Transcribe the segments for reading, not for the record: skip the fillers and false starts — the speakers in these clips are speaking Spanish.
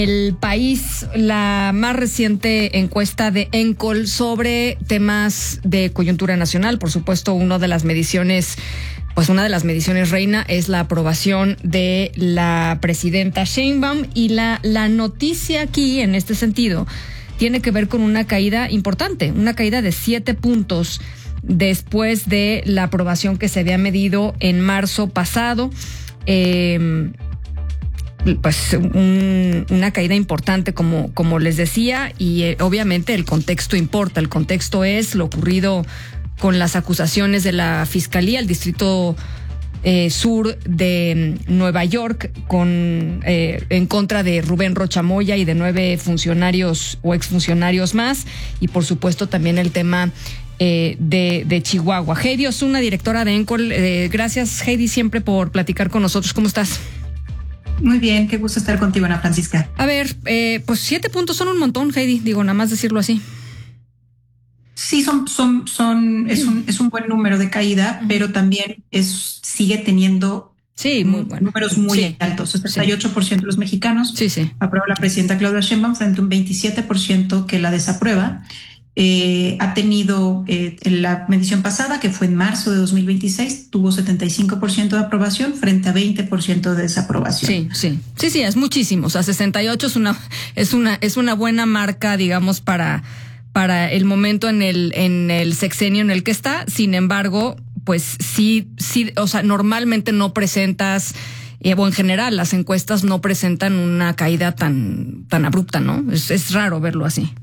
El País, la más reciente encuesta de ENCOL sobre temas de coyuntura nacional. Por supuesto, una de las mediciones reina es la aprobación de la presidenta Sheinbaum, y la noticia aquí en este sentido tiene que ver con una caída importante, una caída de 7 puntos después de la aprobación que se había medido en marzo pasado. Pues una caída importante, como les decía, y obviamente el contexto importa. El contexto es lo ocurrido con las acusaciones de la Fiscalía, el Distrito Sur de Nueva York, en contra de Rubén Rocha Moya y de 9 funcionarios o exfuncionarios más, y por supuesto también el tema de Chihuahua. Heidi Osuna, directora de ENCOL. Gracias, Heidi, siempre por platicar con nosotros. ¿Cómo estás? Muy bien, qué gusto estar contigo, Ana Francisca. A ver, pues 7 puntos son un montón, Heidi, digo, nada más decirlo así. Sí, es un buen número de caída, pero también sigue teniendo números muy altos. 68% de los mexicanos aprueba la presidenta Claudia Sheinbaum frente a un 27% que la desaprueba. Ha tenido en la medición pasada, que fue en marzo de 2026, tuvo 75% de aprobación frente a 20% de desaprobación. Sí, es muchísimo. O sea, 68 es una buena marca, digamos, para el momento en el sexenio en el que está. Sin embargo, pues sí, o sea, normalmente no presentas, o en general las encuestas no presentan una caída tan abrupta, ¿no? Es raro verlo así.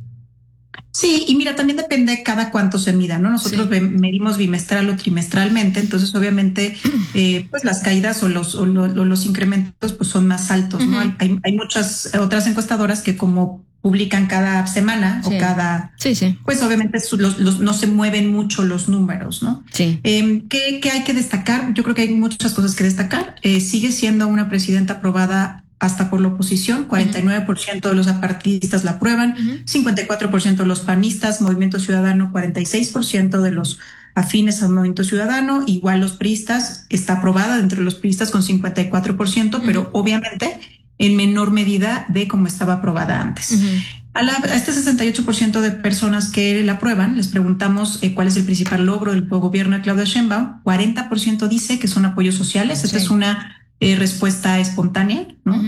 Sí, y mira, también depende cada cuánto se mida, ¿no? Nosotros medimos bimestral o trimestralmente, entonces obviamente pues las caídas o los incrementos pues son más altos, ¿no? Hay muchas otras encuestadoras que como publican cada semana o cada... Pues obviamente no se mueven mucho los números, ¿no? Sí. ¿Qué hay que destacar? Yo creo que hay muchas cosas que destacar. Sigue siendo una presidenta aprobada hasta por la oposición. 49% de los apartidistas la aprueban, 54% de los panistas, Movimiento Ciudadano 46% de los afines al Movimiento Ciudadano, igual los priistas, está aprobada entre los priistas con 54%, pero obviamente en menor medida de como estaba aprobada antes. A este 68% de personas que la aprueban, les preguntamos cuál es el principal logro del gobierno de Claudia Sheinbaum. 40% dice que son apoyos sociales. Esta es una respuesta espontánea, ¿no?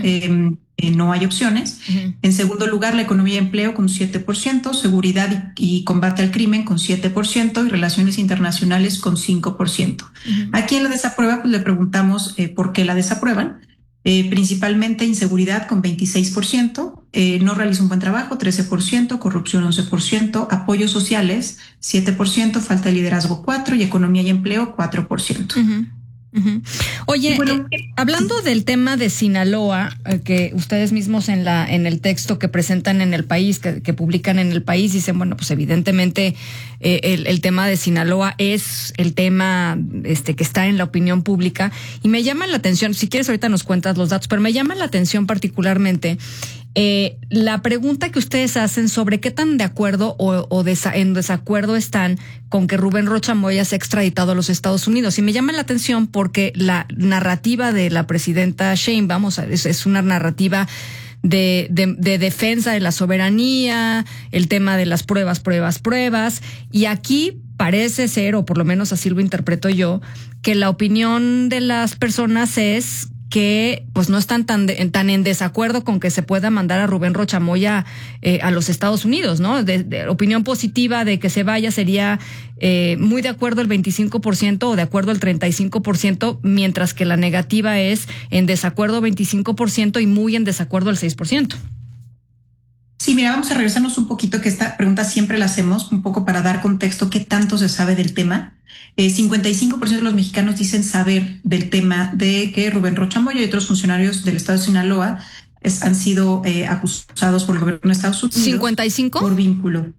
No hay opciones. En segundo lugar, la economía y empleo con 7%, seguridad y combate al crimen con 7% y relaciones internacionales con 5%. ¿A quién la desaprueba? Pues le preguntamos por qué la desaprueban. Principalmente inseguridad con 26%, no realiza un buen trabajo 13%, corrupción 11%, apoyos sociales 7%, falta de liderazgo 4% y economía y empleo 4%. Oye, hablando del tema de Sinaloa, que ustedes mismos en el texto que presentan en El País, que publican en El País, dicen, bueno, pues evidentemente el tema de Sinaloa es el tema que está en la opinión pública, y me llama la atención, si quieres ahorita nos cuentas los datos, pero me llama la atención particularmente la pregunta que ustedes hacen sobre qué tan de acuerdo o en desacuerdo están con que Rubén Rocha Moya sea extraditado a los Estados Unidos. Y me llama la atención porque la narrativa de la presidenta Sheinbaum, o sea, es una narrativa de defensa de la soberanía, el tema de las pruebas, y aquí parece ser, o por lo menos así lo interpreto yo, que la opinión de las personas es que pues no están tan en desacuerdo con que se pueda mandar a Rubén Rocha Moya a los Estados Unidos, ¿no? De opinión positiva de que se vaya sería muy de acuerdo el 25% o de acuerdo el 35%, mientras que la negativa es en desacuerdo 25% y muy en desacuerdo el 6%. Sí, mira, vamos a regresarnos un poquito, que esta pregunta siempre la hacemos un poco para dar contexto, qué tanto se sabe del tema. 55% de los mexicanos dicen saber del tema de que Rubén Rocha Moya y otros funcionarios del estado de Sinaloa han sido acusados por el gobierno de Estados Unidos. ¿55? Por vínculo.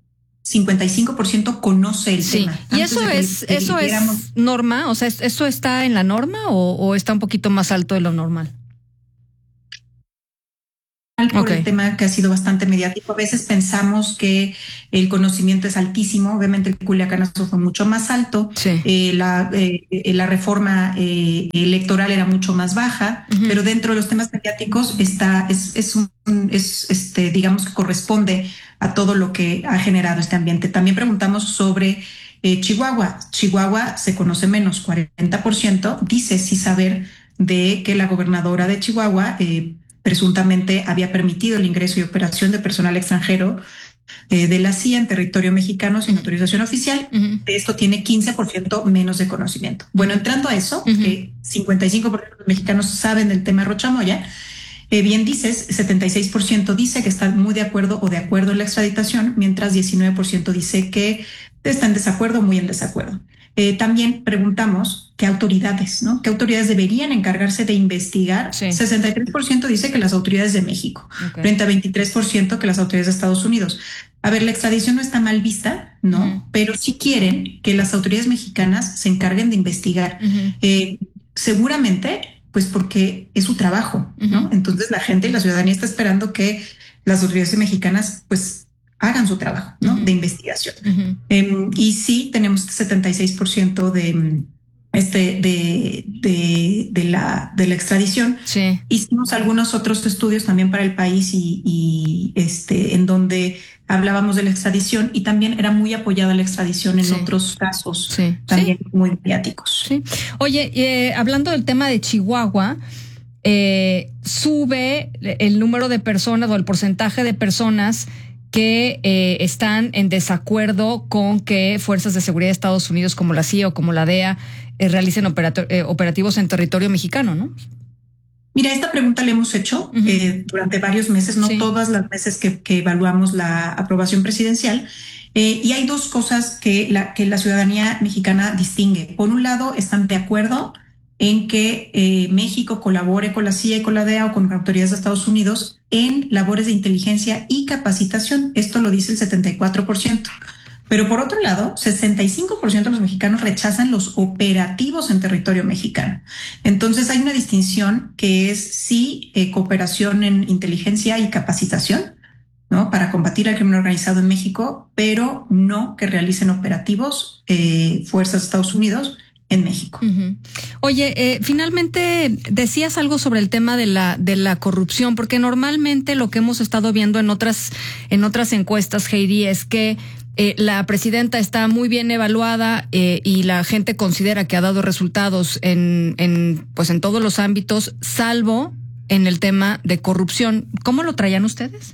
55% conoce el tema. ¿Y eso es norma? O sea, ¿eso está en la norma o está un poquito más alto de lo normal? por el tema que ha sido bastante mediático. A veces pensamos que el conocimiento es altísimo. Obviamente el Culiacanazo fue mucho más alto. Sí. La reforma electoral era mucho más baja, pero dentro de los temas mediáticos digamos que corresponde a todo lo que ha generado este ambiente. También preguntamos sobre Chihuahua. Chihuahua se conoce menos, 40%. Dice sí saber de que la gobernadora de Chihuahua presuntamente había permitido el ingreso y operación de personal extranjero de la CIA en territorio mexicano sin autorización oficial. De esto tiene 15% menos de conocimiento. Bueno, entrando a eso, 55% de los mexicanos saben del tema Rocha Moya. Bien dices, 76% dice que está muy de acuerdo o de acuerdo en la extraditación, mientras 19% dice que está en desacuerdo o muy en desacuerdo. También preguntamos qué autoridades, ¿no? ¿Qué autoridades deberían encargarse de investigar? Sí. 63% dice que las autoridades de México, frente a 23% que las autoridades de Estados Unidos. A ver, la extradición no está mal vista, ¿no? Pero sí quieren que las autoridades mexicanas se encarguen de investigar. Seguramente, pues porque es su trabajo, ¿no? Entonces la gente y la ciudadanía está esperando que las autoridades mexicanas, pues, hagan su trabajo, ¿no? De investigación. Y sí, tenemos 76% de la extradición. Sí. Hicimos algunos otros estudios también para el país y en donde hablábamos de la extradición y también era muy apoyada la extradición en otros casos también muy mediáticos. Sí. Oye, hablando del tema de Chihuahua, sube el número de personas o el porcentaje de personas que están en desacuerdo con que fuerzas de seguridad de Estados Unidos como la CIA o como la DEA realicen operativos en territorio mexicano, ¿no? Mira, esta pregunta la hemos hecho durante varios meses, no todas las veces que evaluamos la aprobación presidencial. Y hay dos cosas que la ciudadanía mexicana distingue. Por un lado, están de acuerdo en que México colabore con la CIA y con la DEA o con autoridades de Estados Unidos en labores de inteligencia y capacitación. Esto lo dice el 74%. Pero por otro lado, 65% de los mexicanos rechazan los operativos en territorio mexicano. Entonces hay una distinción que es sí cooperación en inteligencia y capacitación, ¿no? Para combatir al crimen organizado en México, pero no que realicen operativos fuerzas de Estados Unidos en México. Oye, finalmente decías algo sobre el tema de la corrupción, porque normalmente lo que hemos estado viendo en otras encuestas, Heidi, es que la presidenta está muy bien evaluada y la gente considera que ha dado resultados en todos los ámbitos, salvo en el tema de corrupción. ¿Cómo lo traían ustedes?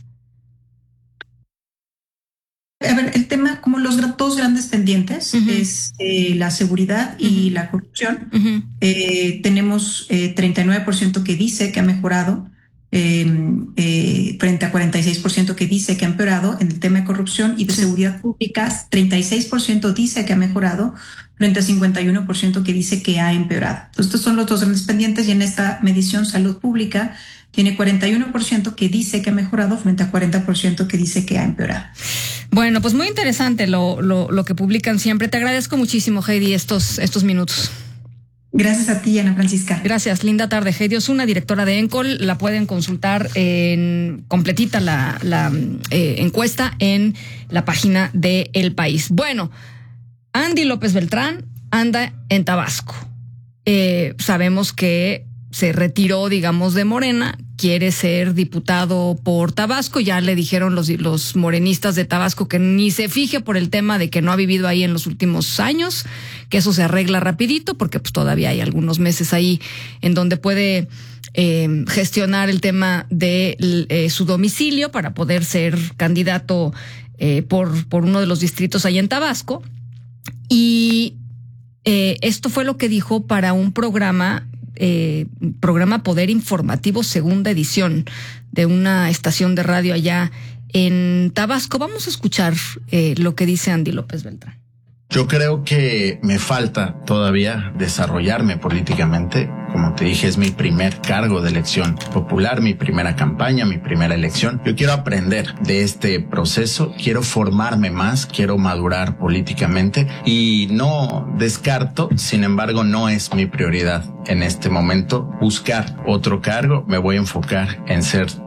A ver, el tema, como los dos grandes pendientes, es la seguridad y la corrupción. Tenemos 39% que dice que ha mejorado, frente a 46% que dice que ha empeorado en el tema de corrupción y de seguridad pública. 36% dice que ha mejorado, frente a 51% que dice que ha empeorado. Entonces, estos son los dos grandes pendientes y en esta medición salud pública tiene 41% que dice que ha mejorado frente a 40% que dice que ha empeorado. Bueno, pues muy interesante lo que publican siempre. Te agradezco muchísimo, Heidi, estos minutos. Gracias a ti, Ana Francisca. Gracias, linda tarde. Heidi Osuna, directora de ENCOL. La pueden consultar completita la encuesta en la página de El País. Bueno, Andy López Beltrán anda en Tabasco. Sabemos que se retiró, digamos, de Morena, quiere ser diputado por Tabasco. Ya le dijeron los morenistas de Tabasco que ni se fije por el tema de que no ha vivido ahí en los últimos años, que eso se arregla rapidito, porque pues todavía hay algunos meses ahí en donde puede gestionar el tema de su domicilio para poder ser candidato por uno de los distritos ahí en Tabasco. Y esto fue lo que dijo para un programa Poder Informativo, segunda edición, de una estación de radio allá en Tabasco. Vamos a escuchar lo que dice Andy López Beltrán. Yo creo que me falta todavía desarrollarme políticamente. Como te dije, es mi primer cargo de elección popular, mi primera campaña, mi primera elección. Yo quiero aprender de este proceso, quiero formarme más, quiero madurar políticamente y no descarto, sin embargo, no es mi prioridad en este momento buscar otro cargo. Me voy a enfocar en ser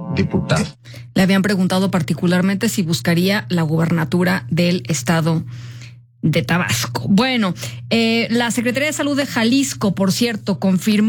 diputado. Le habían preguntado particularmente si buscaría la gubernatura del estado de Tabasco. Bueno, la Secretaría de Salud de Jalisco, por cierto, confirmó